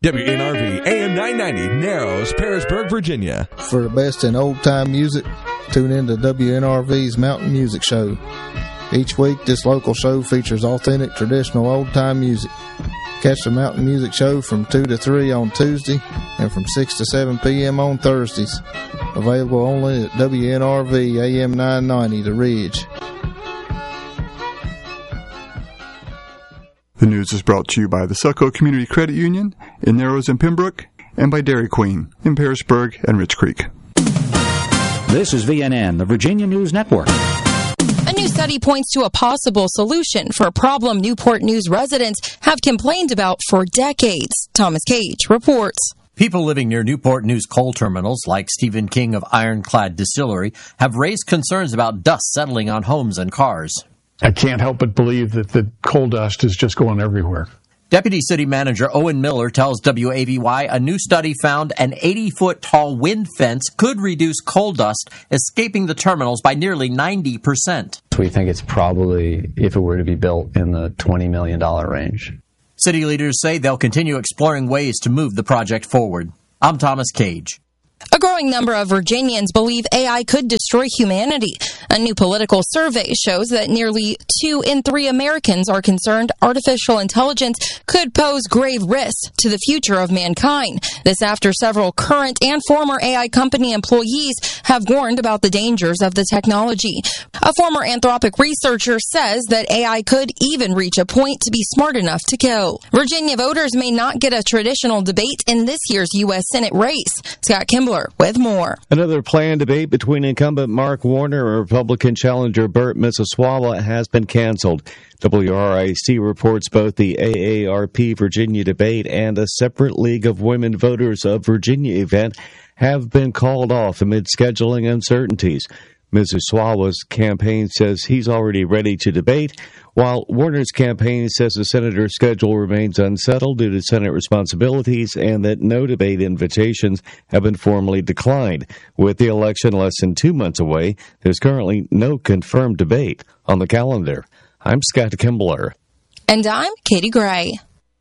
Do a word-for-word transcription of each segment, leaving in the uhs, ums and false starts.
W N R V A M nine ninety, Narrows, Parisburg, Virginia. For the best in old-time music, tune in to W N R V's Mountain Music Show. Each week, this local show features authentic, traditional, old-time music. Catch the Mountain Music Show from two to three on Tuesday and from six to seven p.m. on Thursdays. Available only at W N R V A M nine ninety, The Ridge. The news is brought to you by the Selco Community Credit Union in Narrows and Pembroke, and by Dairy Queen in Parisburg and Rich Creek. This is V N N, the Virginia News Network. A new study points to a possible solution for a problem Newport News residents have complained about for decades. Thomas Cage reports. People living near Newport News coal terminals, like Stephen King of Ironclad Distillery, have raised concerns about dust settling on homes and cars. I can't help but believe that the coal dust is just going everywhere. Deputy City Manager Owen Miller tells W A V Y a new study found an eighty-foot tall wind fence could reduce coal dust escaping the terminals by nearly ninety percent. We think it's probably, if it were to be built, in the twenty million dollars range. City leaders say they'll continue exploring ways to move the project forward. I'm Thomas Cage. A growing number of Virginians believe A I could destroy humanity. A new political survey shows that nearly two in three Americans are concerned artificial intelligence could pose grave risks to the future of mankind. This after several current and former A I company employees have warned about the dangers of the technology. A former Anthropic researcher says that A I could even reach a point to be smart enough to kill. Virginia voters may not get a traditional debate in this year's U S Senate race. Scott Kimbler with more. Another planned debate between incumbent Mark Warner and Republican challenger Burt Missisquala has been canceled. W R I C reports both the A A R P Virginia debate and a separate League of Women Voters of Virginia event have been called off amid scheduling uncertainties. Missisquala's campaign says he's already ready to debate, while Warner's campaign says the senator's schedule remains unsettled due to Senate responsibilities and that no debate invitations have been formally declined. With the election less than two months away, there's currently no confirmed debate on the calendar. I'm Scott Kimbler. And I'm Katie Gray.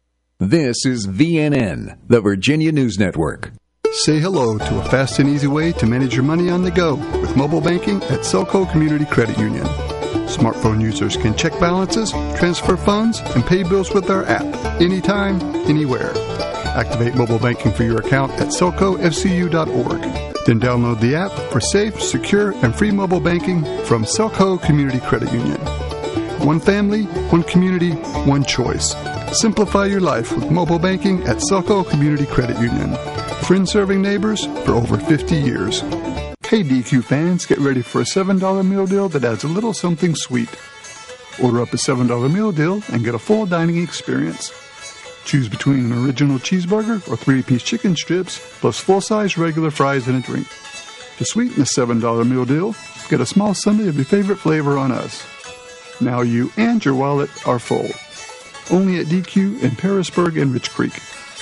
This is V N N, the Virginia News Network. Say hello to a fast and easy way to manage your money on the go with mobile banking at Selco Community Credit Union. Smartphone users can check balances, transfer funds, and pay bills with our app anytime, anywhere. Activate mobile banking for your account at selco f c u dot org. Then download the app for safe, secure, and free mobile banking from Selco Community Credit Union. One family, one community, one choice. Simplify your life with mobile banking at Selco Community Credit Union. Friends serving neighbors for over fifty years. Hey D Q fans, get ready for a seven dollar meal deal that adds a little something sweet. Order up a seven dollar meal deal and get a full dining experience. Choose between an original cheeseburger or three-piece chicken strips, plus full-size regular fries and a drink. To sweeten the seven dollar meal deal, get a small sundae of your favorite flavor on us. Now you and your wallet are full. Only at D Q in Parisburg and Rich Creek.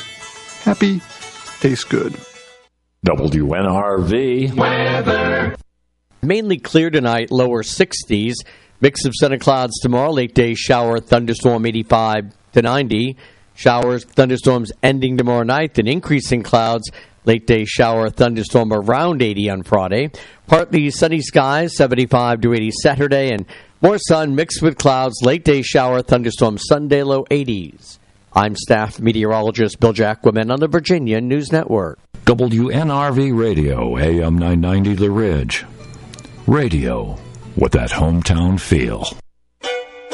Happy, tastes good. W N R V weather. Mainly clear tonight, lower sixties. Mix of sun and clouds tomorrow. Late day shower, thunderstorm eighty-five to ninety. Showers, thunderstorms ending tomorrow night, then increasing clouds. Late day shower, thunderstorm around eighty on Friday. Partly sunny skies, seventy-five to eighty Saturday, and more sun mixed with clouds. Late day shower, thunderstorm Sunday, low eighties. I'm staff meteorologist Bill Jacquemin on the Virginia News Network. W N R V Radio, A M nine ninety The Ridge. Radio with that hometown feel.